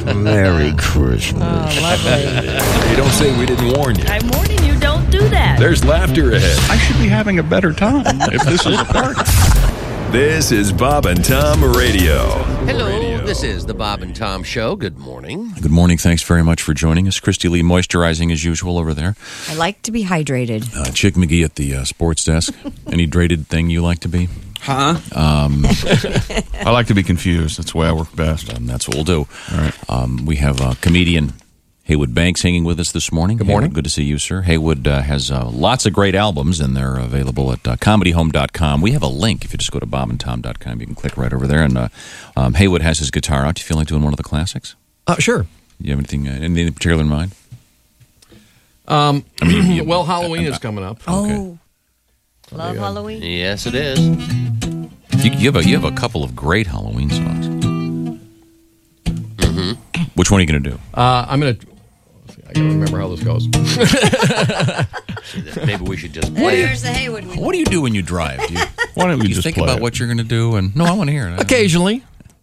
Merry Christmas. Oh, lovely. Hey, don't say we didn't warn you. I'm warning you, don't do that. There's laughter ahead. I should be having a better time if this is a party. This is Bob and Tom Radio. Hello, this is the Bob and Tom Show. Good morning. Good morning. Thanks very much for joining us. Christy Lee moisturizing as usual over there. I like to be hydrated. Chick McGee at the sports desk. Any drated thing you like to be? Huh? I like to be confused. That's the way I work best. That's what we'll do. All right. We have comedian Haywood Banks hanging with us this morning. Good morning. Haywood, good to see you, sir. Haywood has lots of great albums, and they're available at comedyhome.com. We have a link. If you just go to bobandtom.com, you can click right over there. And Haywood has his guitar out. Do you feel like doing one of the classics? Sure. You have anything particular in mind? Well, Halloween is coming up. Oh, love Halloween. Yes, it is. You have a couple of great Halloween songs. Mm-hmm. Which one are you going to do? I'm going to... I gotta remember how this goes. Maybe we should just play Where's it. the Haywood? What do you do when you drive? Why don't we You just think play about it? what you're going to do? And no, I want to hear it. Occasionally.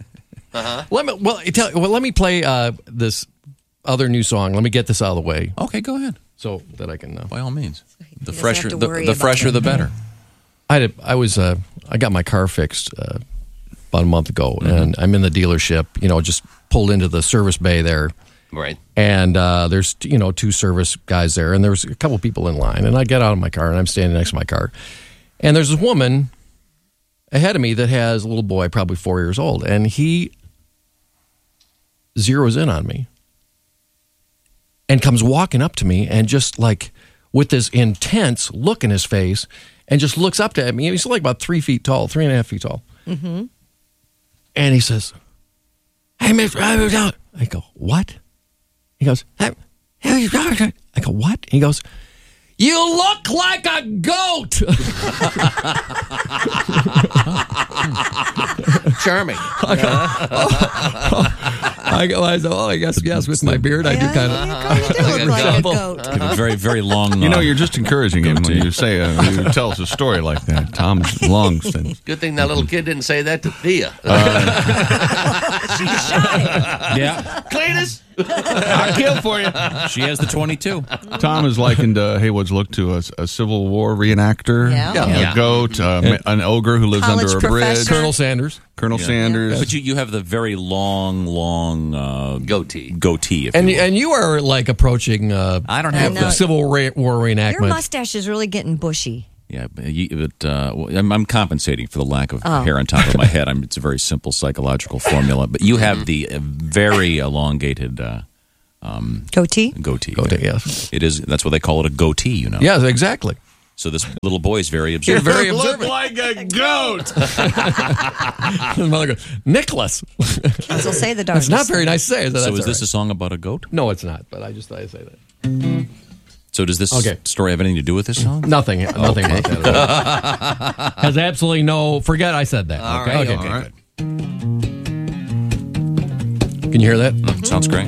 Let me play this other new song. Let me get this out of the way Okay, go ahead. so that I can... By all means. The doesn't fresher, have to worry the about fresher, it. the better. I got my car fixed about a month ago, and I'm in the dealership, just pulled into the service bay there. Right. And there's, two service guys there, and there's a couple people in line. And I get out of my car, and I'm standing next to my car. And there's this woman ahead of me that has a little boy, probably 4 years old. And he zeroes in on me and comes walking up to me and just like with this intense look in his face and just looks up to me. He's like about 3 feet tall, 3.5 feet tall. Mm-hmm. And he says, "Hey, Mr. Robert." I go, "What?" He goes, "Hey, I go, "What?" He goes, "You look like a goat." Charming. I said, "Oh, I guess yes, with my beard, I do kind of." look like a goat. You have a very, very long. You're just encouraging him when you say you tell us a story like that. Tom's long since. Good thing that little kid didn't say that to Thea. She's shy. Yeah, Cletus! I'll kill for you. she has the 22. Tom is likened Haywood's look to a Civil War reenactor, Yeah. a goat, an ogre who lives College under a bridge, professor. Colonel Sanders. Colonel Sanders. But you have the very long Goatee. goatee. If And you will. and you are like approaching I don't have know. the the Civil War reenactment. Your mustache is really getting bushy. Yeah, but I'm compensating for the lack of hair on top of my head. It's a very simple psychological formula. But you have the very elongated Goatee? goatee. Goatee, yes. It is. That's what they call it, a goatee. Yes, exactly. So this little boy is very You're observant. very Look observant. like a goat. His mother goes, "Nicholas." Kids will say the It's darndest. not very nice to say. So is this a song about a goat? No, it's not. But I just thought I'd say that. So does this Okay. story have anything to do with this song? Nothing about that at all. Has absolutely no. Forget I said that. All okay. right, Okay. All right. Can you hear that? Sounds great.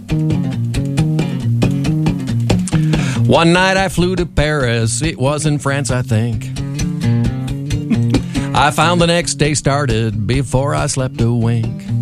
One night I flew to Paris. It was in France, I think. I found the next day started before I slept a wink.